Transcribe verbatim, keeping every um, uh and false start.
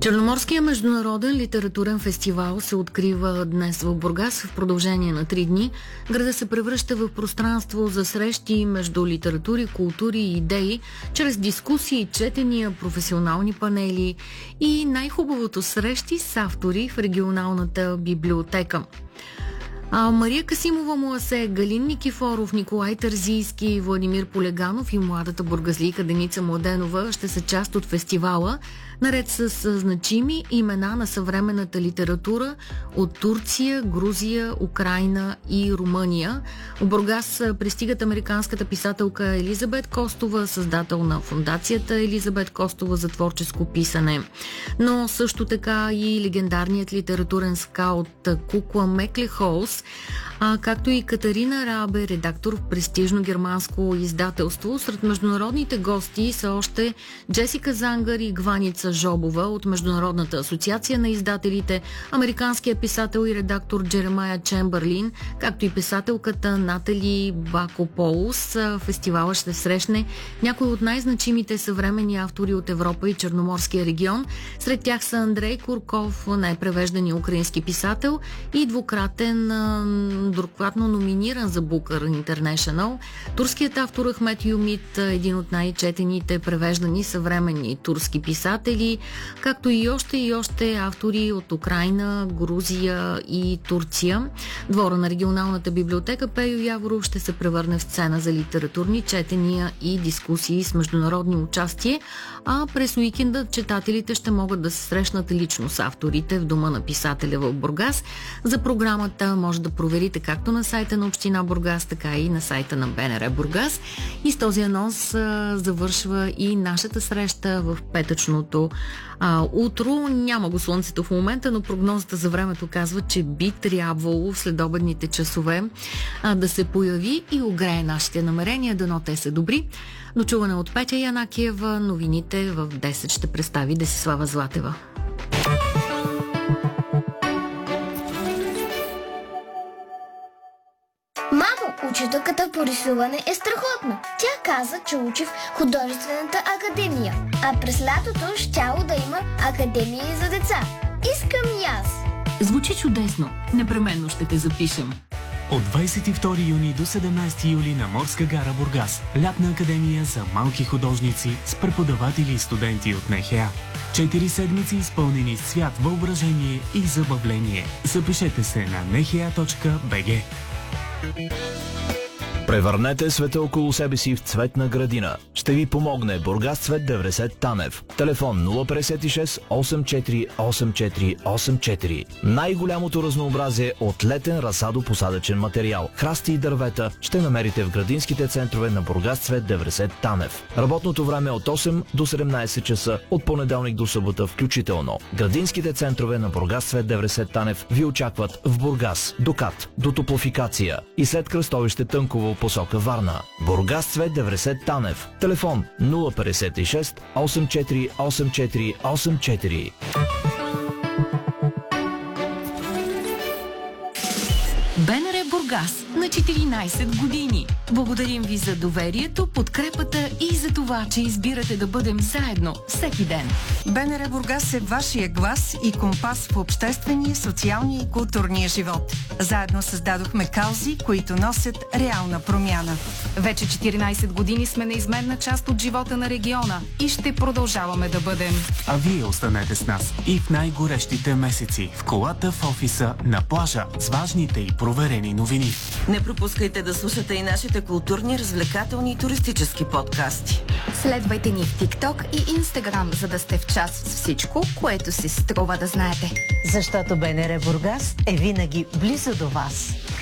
Черноморският международен литературен фестивал се открива днес в Бургас в продължение на три дни. Градът се превръща в пространство за срещи между литератури, култури и идеи, чрез дискусии, четения, професионални панели и най-хубавото срещи с автори в регионалната библиотека. А Мария Касимова Муасе, Галин Никифоров, Николай Тързийски, Владимир Полеганов и младата бургазлийка Деница Младенова ще са част от фестивала, наред с значими имена на съвременната литература от Турция, Грузия, Украйна и Румъния. В Бургас пристигат американската писателка Елизабет Костова, създател на фондацията Елизабет Костова за творческо писане. Но също така и легендарният литературен скаут Кукла Меклихолс, а както и Катарина Рабе, редактор в престижно германско издателство. Сред международните гости са още Джесика Зангър и Гваница Жобова от Международната асоциация на издателите, американският писател и редактор Джеремая Чембърлин, както и писателката Натали Бакополус. Фестивала ще срещне някои от най-значимите съвременни автори от Европа и Черноморския регион. Сред тях са Андрей Курков, най-превеждания украински писател и двукратен двукратно номиниран за Booker International. Турският автор Ахмет Юмит, един от най-четените превеждани съвременни турски писатели, както и още и още автори от Украйна, Грузия и Турция. Двора на регионалната библиотека Пейо Яворов ще се превърне в сцена за литературни четения и дискусии с международни участие, а през уикенда читателите ще могат да се срещнат лично с авторите в Дома на писателя в Бургас. За програмата може да проверите както на сайта на Община Бургас, така и на сайта на БНР Бургас. И с този анонс а, завършва и нашата среща в петъчното а, утро. Няма го слънцето в момента, но прогнозата за времето казва, че би трябвало в следобедните часове а, да се появи и огрее нашите намерения, дано те са добри. До чуване от Петя Янакиева. Новините в десет ще представи Десислава Златева. Мамо, учителката по рисуване е страхотна. Тя каза, че учи в художествената академия, а през лятото щяло да има академия за деца. Искам и аз. Звучи чудесно. Непременно ще те запишем. От двадесет и втори юни до седемнадесети юли на Морска гара Бургас. Лятна академия за малки художници с преподаватели и студенти от НХА. Четири седмици изпълнени с цвят, въображение и забавление. Запишете се на ен ейч ей точка би джи. Превърнете света около себе си в цветна градина. Ще ви помогне Бургас Цвет деветдесет Танев. Телефон нула петдесет и шест осем четири осем четири осем четири. Най-голямото разнообразие от летен разсадо-посадъчен материал, храсти и дървета ще намерите в градинските центрове на Бургас Цвет деветдесет Танев. Работното време от осем до седемнадесет часа, от понеделник до събота включително. Градинските центрове на Бургас Цвет деветдесет Танев ви очакват в Бургас, до КАТ, до Топлофикация и след кръстовище Тънково посока Варна. Бургас Цвет деветдесет Танев. Телефон нула петдесет и шест осем четири осем четири осем четири. БНР Бургас на четиринадесет години. Благодарим ви за доверието, подкрепата и за това, че избирате да бъдем заедно всеки ден. БНР Бургас е вашия глас и компас в обществения, социалния и културния живот. Заедно създадохме каузи, които носят реална промяна. Вече четиринадесет години сме неизменна част от живота на региона и ще продължаваме да бъдем. А вие останете с нас и в най-горещите месеци, в колата, в офиса, на плажа, с важните и проверени новини. Не пропускайте да слушате и нашите културни, развлекателни и туристически подкасти. Следвайте ни в TikTok и Instagram, за да сте в час с всичко, което се струва да знаете. Защото БНР Бургас е винаги близо до вас.